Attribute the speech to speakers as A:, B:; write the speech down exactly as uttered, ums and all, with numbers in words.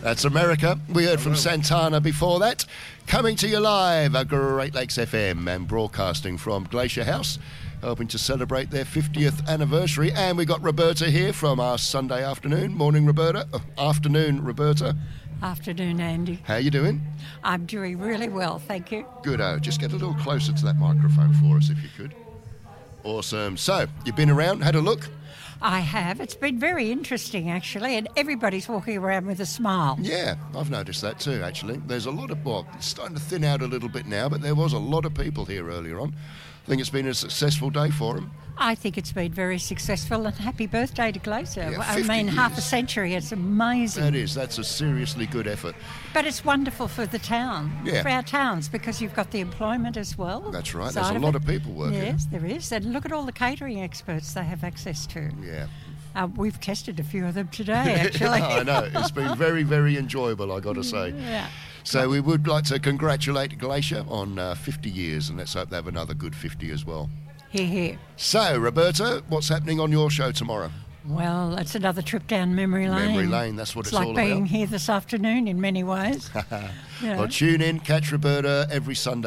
A: That's America. We heard from Santana before that. Coming to you live at Great Lakes F M and broadcasting from Glacier House, helping to celebrate their fiftieth anniversary. And we got Roberta here from our Sunday afternoon. Morning, Roberta. Oh, afternoon, Roberta.
B: Afternoon, Andy.
A: How you doing?
B: I'm doing really well, thank you.
A: Good. Oh, just get a little closer to that microphone for us if you could. Awesome. So, you've been around, had a look?
B: I have. It's been very interesting, actually, and everybody's walking around with a smile.
A: Yeah, I've noticed that too, actually. There's a lot of, well, it's starting to thin out a little bit now, but there was a lot of people here earlier on. I think it's been a successful day for them.
B: I think it's been very successful, and happy birthday to Glacier.
A: Yeah,
B: I mean,
A: years.
B: half a century, it's amazing.
A: That is, that's a seriously good effort.
B: But it's wonderful for the town,
A: Yeah.
B: for our towns, because you've got the employment as well.
A: That's right,
B: side
A: there's a
B: of
A: lot
B: it.
A: of people working.
B: Yes, there is, and look at all the catering experts they have access to.
A: Yeah.
B: Uh, we've tested a few of them today, actually.
A: I know, it's been very, very enjoyable, I got to say.
B: Yeah.
A: So we would like to congratulate Glacier on uh, fifty years, and let's hope they have another good fifty as well.
B: Hear, hear.
A: So, Roberta, what's happening on your show tomorrow?
B: Well, it's another trip down memory lane.
A: Memory lane, that's what it's,
B: it's like
A: all
B: being
A: about.
B: here this afternoon in many ways. Yeah.
A: Well, tune in, catch Roberta every Sunday.